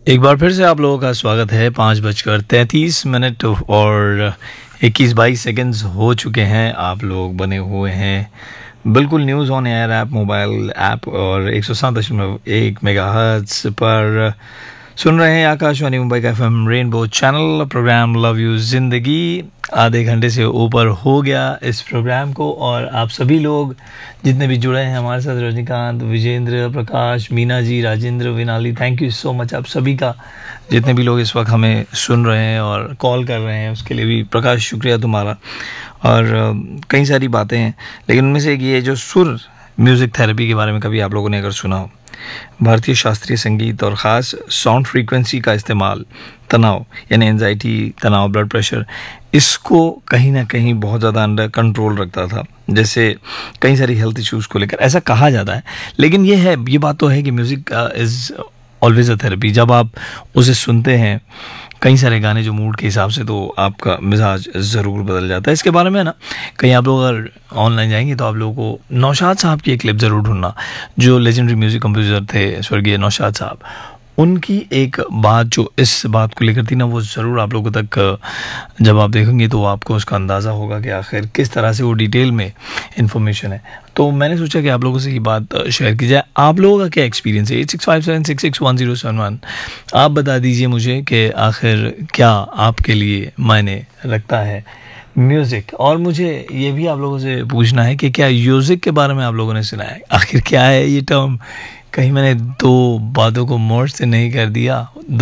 एक बार फिर से आप लोगों का स्वागत है। 5:33 और 21-22 हो चुके हैं। आप लोग बने हुए हैं बिल्कुल news on air app, mobile app और 107.1 मेगाहर्ट्ज़ पर सुन रहे हैं आकाशवाणी मुंबई का FM rainbow channel. Programme love you जिंदगी आधे घंटे से ऊपर हो गया इस प्रोग्राम को, और आप सभी लोग जितने भी जुड़े हैं हमारे साथ, रजनीकांत, विजेंद्र, प्रकाश, Meena ji, Rajendra, Vinali, thank you so much आप सभी का। जितने भी लोग इस वक्त हमें सुन रहे हैं और कॉल कर रहे हैं उसके लिए भी प्रकाश शुक्रिया तुम्हारा। और कई सारी बातें हैं, लेकिन उनमें से एक ये जो सुर म्यूज़िक थेरेपी के बारे में कभी आप लोगों ने अगर सुना हो, भारतीय शास्त्रीय संगीत और ख़ास साउंड फ्रीक्वेंसी का इस्तेमाल तनाव यानी एंजाइटी, तनाव, ब्लड प्रेशर, इसको कहीं ना कहीं बहुत ज़्यादा अंडर कंट्रोल रखता था। जैसे कई सारी हेल्थ इश्यूज़ को लेकर ऐसा कहा जाता है, लेकिन ये बात तो है कि music is always a therapy. जब आप उसे सुनते हैं, कई सारे गाने जो मूड के हिसाब से, तो आपका मिजाज ज़रूर बदल जाता है। इसके बारे में ना कहीं आप लोग अगर ऑनलाइन जाएंगे तो आप लोगों को नौशाद साहब की एक क्लिप ज़रूर ढूंढना, जो लेजेंडरी म्यूज़िक कंपोज़र थे स्वर्गीय नौशाद साहब। उनकी एक बात जो इस बात को लेकर थी ना, वो ज़रूर आप लोगों तक जब आप देखेंगे तो आपको उसका अंदाज़ा होगा कि आखिर किस तरह से वो डिटेल में इन्फॉर्मेशन है। तो मैंने सोचा कि आप लोगों से ये बात शेयर की जाए। आप लोगों का क्या एक्सपीरियंस है? 8657661071। आप बता दीजिए मुझे कि आखिर क्या आपके लिए मायने रखता है म्यूज़िक। और मुझे ये भी आप लोगों से पूछना है कि क्या म्यूज़िक के बारे में आप लोगों ने सुना है? आखिर क्या है ये टर्म? कहीं मैंने दो बातों को मोड़ से नहीं कर दिया।